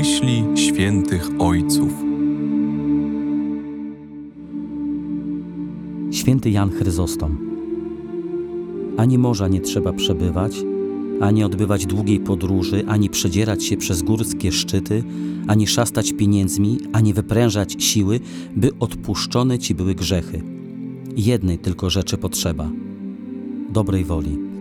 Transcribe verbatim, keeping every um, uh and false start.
myśli świętych ojców. Święty Jan Chryzostom. Ani morza nie trzeba przebywać, ani odbywać długiej podróży, ani przedzierać się przez górskie szczyty, ani szastać pieniędzmi, ani wyprężać siły, by odpuszczone ci były grzechy. Jednej tylko rzeczy potrzeba – dobrej woli.